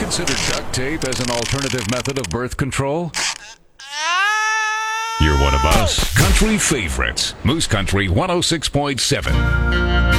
considered duct tape as an alternative method of birth control? You're one of us. Country favorites. Moose Country 106.7.